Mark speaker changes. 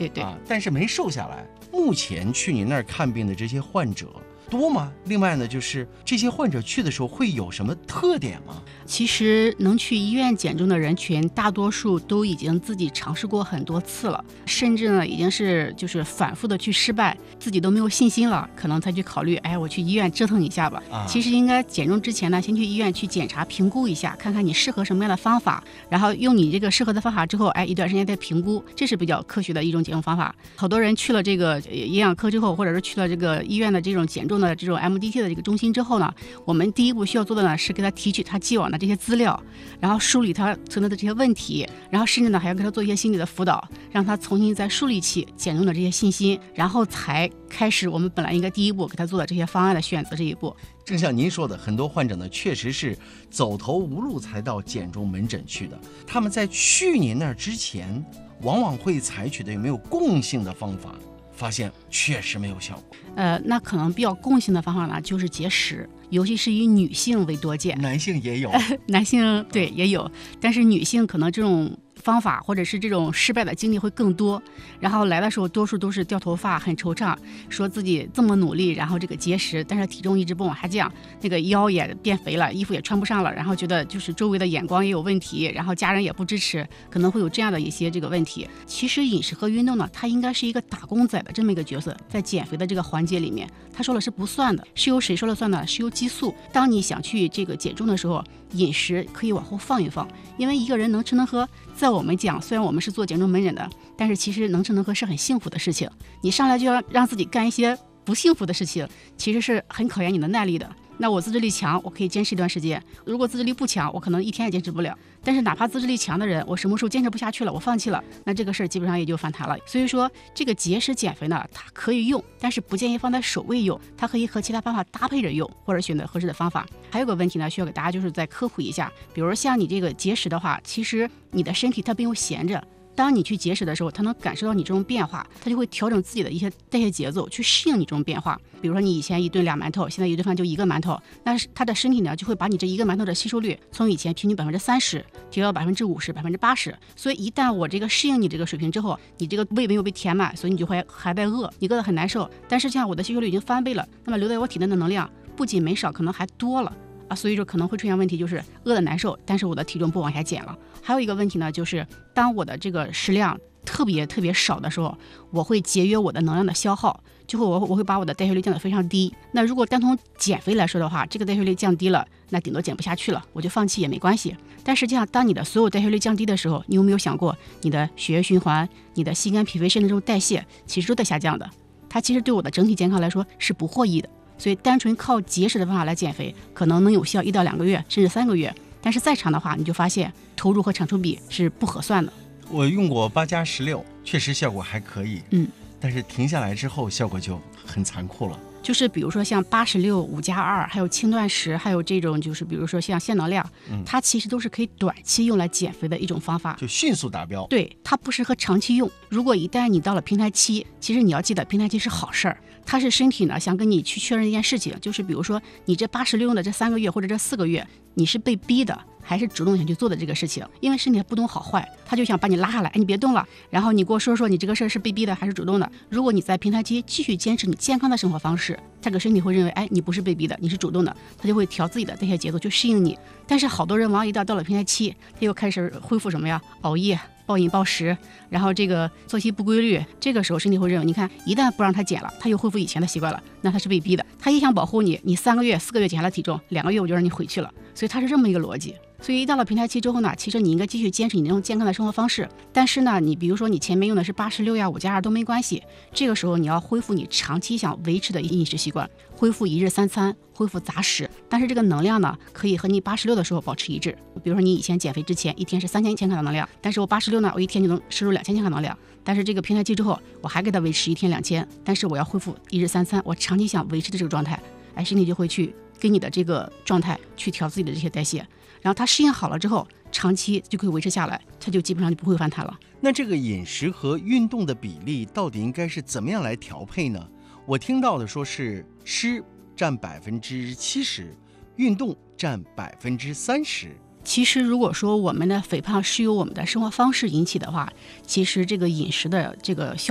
Speaker 1: 对对
Speaker 2: 但是没瘦下来。目前去你那儿看病的这些患者多吗？另外呢，就是这些患者去的时候会有什么特点吗？
Speaker 1: 其实能去医院减重的人群，大多数都已经自己尝试过很多次了，甚至呢已经是就是反复的去失败，自己都没有信心了，可能才去考虑，我去医院折腾一下吧。其实应该减重之前呢，先去医院去检查评估一下，看看你适合什么样的方法，然后用你这个适合的方法之后，一段时间再评估，这是比较科学的一种减重方法。好多人去了这个营养科之后，或者是去了这个医院的这种减重的这种 MDT 的这个中心之后呢，我们第一步需要做的呢是给他提取他既往的这些资料，然后梳理他存在的这些问题，然后甚至呢还要给他做一些心理的辅导，让他重新再树立起减重的这些信心，然后才开始我们本来应该第一步给他做的这些方案的选择这一步。
Speaker 2: 正像您说的，很多患者呢确实是走投无路才到减重门诊去的，他们在去您那儿之前往往会采取的有没有共性的方法，发现确实没有效果。
Speaker 1: 那可能比较共性的方法呢就是节食，尤其是以女性为多见，
Speaker 2: 男性也有
Speaker 1: 男性对也有，但是女性可能这种方法或者是这种失败的经历会更多，然后来的时候多数都是掉头发，很惆怅，说自己这么努力，然后这个节食，但是体重一直不往下降，那个腰也变肥了，衣服也穿不上了，然后觉得就是周围的眼光也有问题，然后家人也不支持，可能会有这样的一些这个问题。其实饮食和运动呢，它应该是一个打工仔的这么一个角色，在减肥的这个环节里面，他说了是不算的，是由谁说了算呢？是由激素。当你想去这个减重的时候，饮食可以往后放一放，因为一个人能吃能喝，在我们讲，虽然我们是做减重门诊的，但是其实能吃能喝是很幸福的事情。你上来就要让自己干一些不幸福的事情，其实是很考验你的耐力的。那我自制力强，我可以坚持一段时间，如果自制力不强，我可能一天也坚持不了。但是哪怕自制力强的人，我什么时候坚持不下去了，我放弃了，那这个事儿基本上也就反弹了。所以说这个节食减肥呢，它可以用，但是不建议放在首位用，它可以和其他方法搭配着用，或者选择合适的方法。还有个问题呢，需要给大家就是再科普一下，比如像你这个节食的话，其实你的身体它并不闲着，当你去节食的时候，它能感受到你这种变化，它就会调整自己的一些代谢节奏，去适应你这种变化。比如说你以前一顿2馒头，现在一顿饭就1个馒头，那它的身体呢就会把你这1个馒头的吸收率从以前平均30%提到50%、80%。所以一旦我这个适应你这个水平之后，你这个胃没有被填满，所以你就会还在饿，你饿得很难受。但是像我的吸收率已经翻倍了，那么留在我体内的能量不仅没少，可能还多了。所以说可能会出现问题，就是饿得难受，但是我的体重不往下减了。还有一个问题呢，就是当我的这个食量特别少的时候，我会节约我的能量的消耗，就会我会把我的代谢率降得非常低。那如果单从减肥来说的话，这个代谢率降低了，那顶多减不下去了，我就放弃也没关系。但实际上当你的所有代谢率降低的时候，你有没有想过你的血液循环、你的心肝脾肺肾的这种代谢其实都在下降的，它其实对我的整体健康来说是不获益的。所以单纯靠节食的方法来减肥，可能能有效1到2个月，甚至3个月，但是再长的话，你就发现投入和产出比是不合算的。
Speaker 2: 我用过8+16，确实效果还可以，但是停下来之后效果就很残酷了。
Speaker 1: 就是比如说像816、5+2，还有轻断食，还有这种就是比如说像限能量，它其实都是可以短期用来减肥的一种方法，
Speaker 2: 就迅速达标。
Speaker 1: 对，它不适合长期用。如果一旦你到了平台期，其实你要记得平台期是好事儿，它是身体呢想跟你去确认一件事情，就是比如说你这816用的这3个月或者这4个月，你是被逼的还是主动想去做的这个事情。因为身体不懂好坏，他就想把你拉下来，你别动了，然后你给我说你这个事儿是被逼的还是主动的。如果你在平台期继续坚持你健康的生活方式，这个身体会认为你不是被逼的，你是主动的，他就会调自己的代谢节奏去适应你。但是好多人往往一到了平台期，他又开始恢复什么呀？熬夜、暴饮暴食，然后这个作息不规律，这个时候身体会认为，你看一旦不让他减了，他又恢复以前的习惯了，那他是被逼的。他也想保护你，你3个月、4个月减下来体重，2个月我就让你回去了，所以他是这么一个逻辑。所以一到了平台期之后呢，其实你应该继续坚持你那种健康的生活方式，但是呢，你比如说你前面用的是816呀、5+2都没关系，这个时候你要恢复你长期想维持的饮食习惯，恢复1日3餐，恢复杂食，但是这个能量呢，可以和你816的时候保持一致。比如说你以前减肥之前一天是3000千卡的能量，但是我816呢，我一天就能摄入2000千卡能量，但是这个平台期之后，我还给它维持一天2000，但是我要恢复1日3餐，我长期想维持的这个状态，身体就会去跟你的这个状态去调自己的这些代谢，然后它适应好了之后，长期就可以维持下来，它就基本上就不会反弹了。
Speaker 2: 那这个饮食和运动的比例到底应该是怎么样来调配呢？我听到的说是吃占70%，运动占30%。
Speaker 1: 其实如果说我们的肥胖是由我们的生活方式引起的话，其实这个饮食的这个效